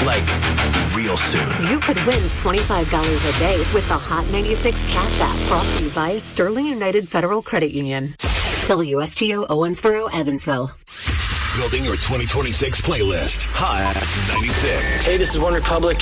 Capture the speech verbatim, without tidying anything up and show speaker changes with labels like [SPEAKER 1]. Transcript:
[SPEAKER 1] like, real soon.
[SPEAKER 2] You could win twenty-five dollars a day with the Hot ninety-six Cash App, brought to you by Sterling United Federal Credit Union. W S T O Owensboro, Evansville.
[SPEAKER 1] Building your twenty twenty-six playlist. Hot ninety-six.
[SPEAKER 3] Hey, this is One Republic.